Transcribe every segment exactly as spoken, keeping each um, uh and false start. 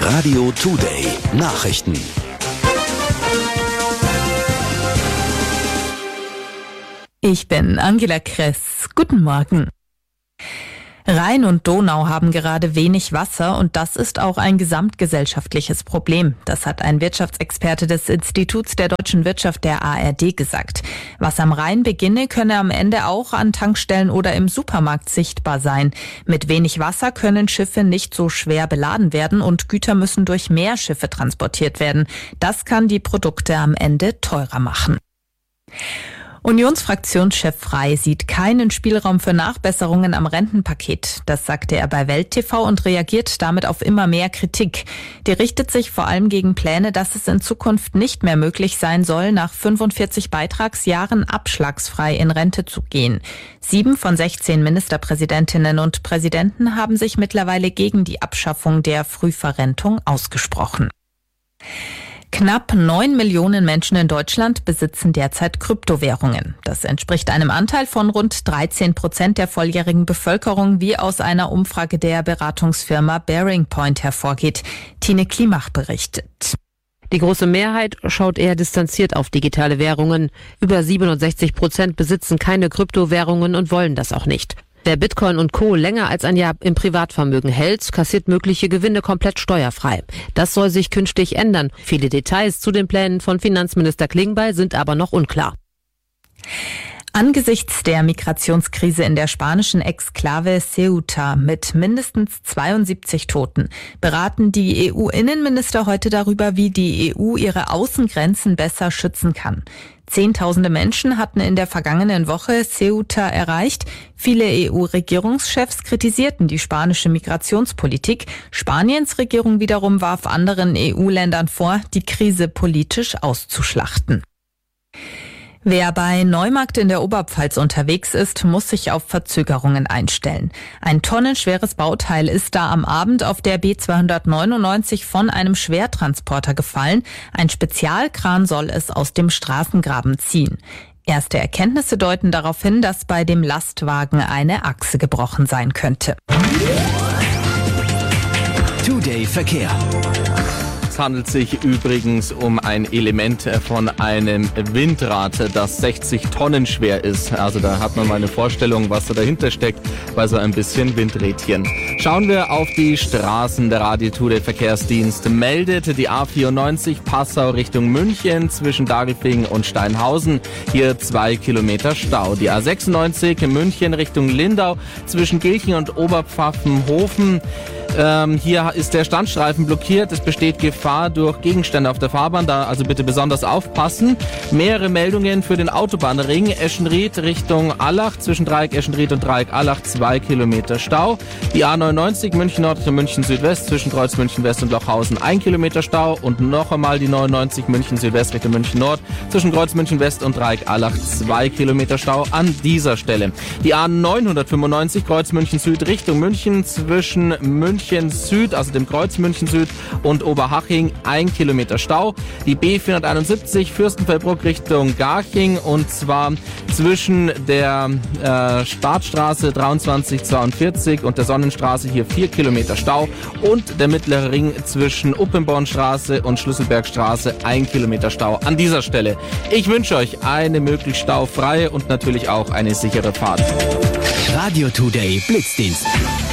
Radio Today Nachrichten. Ich bin Angela Kress. Guten Morgen. Rhein und Donau haben gerade wenig Wasser und das ist auch ein gesamtgesellschaftliches Problem. Das hat ein Wirtschaftsexperte des Instituts der deutschen Wirtschaft der A R D gesagt. Was am Rhein beginne, könne am Ende auch an Tankstellen oder im Supermarkt sichtbar sein. Mit wenig Wasser können Schiffe nicht so schwer beladen werden und Güter müssen durch mehr Schiffe transportiert werden. Das kann die Produkte am Ende teurer machen. Unionsfraktionschef Frey sieht keinen Spielraum für Nachbesserungen am Rentenpaket. Das sagte er bei Welt T V und reagiert damit auf immer mehr Kritik. Die richtet sich vor allem gegen Pläne, dass es in Zukunft nicht mehr möglich sein soll, nach fünfundvierzig Beitragsjahren abschlagsfrei in Rente zu gehen. Sieben von sechzehn Ministerpräsidentinnen und Präsidenten haben sich mittlerweile gegen die Abschaffung der Frühverrentung ausgesprochen. Knapp neun Millionen Menschen in Deutschland besitzen derzeit Kryptowährungen. Das entspricht einem Anteil von rund dreizehn Prozent der volljährigen Bevölkerung, wie aus einer Umfrage der Beratungsfirma Bearing Point hervorgeht. Tine Klimach berichtet. Die große Mehrheit schaut eher distanziert auf digitale Währungen. Über siebenundsechzig Prozent besitzen keine Kryptowährungen und wollen das auch nicht. Wer Bitcoin und Co. länger als ein Jahr im Privatvermögen hält, kassiert mögliche Gewinne komplett steuerfrei. Das soll sich künftig ändern. Viele Details zu den Plänen von Finanzminister Klingbeil sind aber noch unklar. Angesichts der Migrationskrise in der spanischen Exklave Ceuta mit mindestens zweiundsiebzig Toten beraten die E U-Innenminister heute darüber, wie die E U ihre Außengrenzen besser schützen kann. Zehntausende Menschen hatten in der vergangenen Woche Ceuta erreicht. Viele E U-Regierungschefs kritisierten die spanische Migrationspolitik. Spaniens Regierung wiederum warf anderen E U-Ländern vor, die Krise politisch auszuschlachten. Wer bei Neumarkt in der Oberpfalz unterwegs ist, muss sich auf Verzögerungen einstellen. Ein tonnenschweres Bauteil ist da am Abend auf der B zweihundertneunundneunzig von einem Schwertransporter gefallen. Ein Spezialkran soll es aus dem Straßengraben ziehen. Erste Erkenntnisse deuten darauf hin, dass bei dem Lastwagen eine Achse gebrochen sein könnte. Today Verkehr. Es handelt sich übrigens um ein Element von einem Windrad, das sechzig Tonnen schwer ist. Also da hat man mal eine Vorstellung, was da dahinter steckt bei so ein bisschen Windrädchen. Schauen wir auf die Straßen. Der Radio Today Verkehrsdienst meldet die A vierundneunzig Passau Richtung München zwischen Dagelfingen und Steinhausen. Hier zwei Kilometer Stau. Die A sechsundneunzig München Richtung Lindau zwischen Gilching und Oberpfaffenhofen. Ähm, hier ist der Standstreifen blockiert. Es besteht Gefahr durch Gegenstände auf der Fahrbahn. Da also bitte besonders aufpassen. Mehrere Meldungen für den Autobahnring. Eschenried Richtung Allach. Zwischen Dreieck Eschenried und Dreieck Allach zwei Kilometer Stau. Die A neunundneunzig München Nord Richtung München Südwest. Zwischen Kreuz München West und Lochhausen ein Kilometer Stau. Und noch einmal die neunundneunzig München Südwest Richtung München Nord. Zwischen Kreuz München West und Dreieck Allach zwei Kilometer Stau an dieser Stelle. Die A neunhundertfünfundneunzig Kreuz München Süd Richtung München. Zwischen München Süd, also dem Kreuz München Süd und Oberhaching, ein Kilometer Stau. Die B vierhunderteinundsiebzig Fürstenfeldbruck Richtung Garching und zwar zwischen der äh, Startstraße dreiundzwanzig zweiundvierzig und der Sonnenstraße hier vier Kilometer Stau und der mittlere Ring zwischen Uppenbornstraße und Schlüsselbergstraße ein Kilometer Stau an dieser Stelle. Ich wünsche euch eine möglichst staufreie und natürlich auch eine sichere Fahrt. Radio Today Blitzdienst.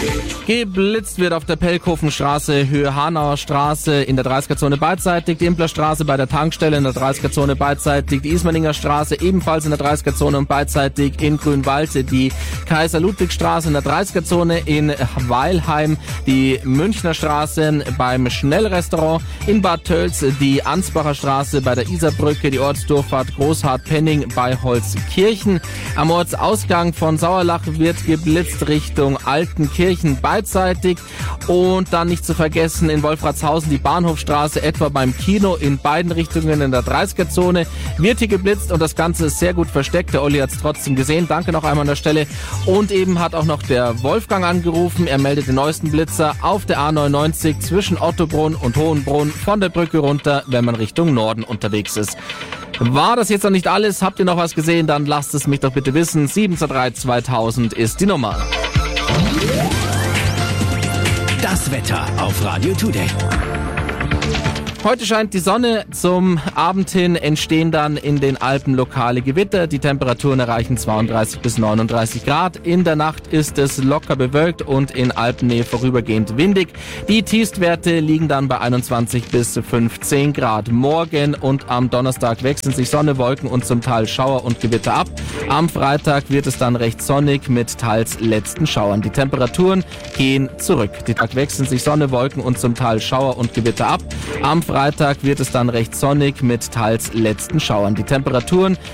Geblitzt wird auf der Pelkhofenstraße, Höhe Hanauer Straße, in der dreißiger-Zone beidseitig, die Implerstraße bei der Tankstelle in der dreißiger-Zone beidseitig, die Ismaninger Straße ebenfalls in der dreißiger-Zone und beidseitig in Grünwald, die Kaiser-Ludwig-Straße in der dreißiger-Zone in Weilheim, die Münchner Straße beim Schnellrestaurant, in Bad Tölz die Ansbacher Straße bei der Isarbrücke, die Ortsdurchfahrt Großhardt-Penning bei Holzkirchen. Am Ortsausgang von Sauerlach wird geblitzt Richtung Altenkirchen beidseitig und dann nicht zu vergessen in Wolfratshausen die Bahnhofstraße etwa beim Kino in beiden Richtungen in der dreißiger-Zone wird hier geblitzt und das Ganze ist sehr gut versteckt. Der Olli hat es trotzdem gesehen. Danke noch einmal an der Stelle. Und eben hat auch noch der Wolfgang angerufen. Er meldet den neuesten Blitzer auf der A neunundneunzig zwischen Ottobrunn und Hohenbrunn von der Brücke runter, wenn man Richtung Norden unterwegs ist. War das jetzt noch nicht alles? Habt ihr noch was gesehen? Dann lasst es mich doch bitte wissen. sieben zwei drei zweitausend ist die Nummer. Das Das Wetter auf Radio Today. Heute scheint die Sonne, zum Abend hin entstehen dann in den Alpen lokale Gewitter. Die Temperaturen erreichen zweiunddreißig bis neununddreißig Grad. In der Nacht ist es locker bewölkt und in Alpennähe vorübergehend windig. Die Tiefstwerte liegen dann bei einundzwanzig bis fünfzehn Grad. Morgen und am Donnerstag wechseln sich Sonne, Wolken und zum Teil Schauer und Gewitter ab. Am Freitag wird es dann recht sonnig mit teils letzten Schauern. Die Temperaturen gehen zurück. Die Tag wechseln sich Sonne, Wolken und zum Teil Schauer und Gewitter ab. Am Freitag wird es dann recht sonnig mit teils letzten Schauern. Die Temperaturen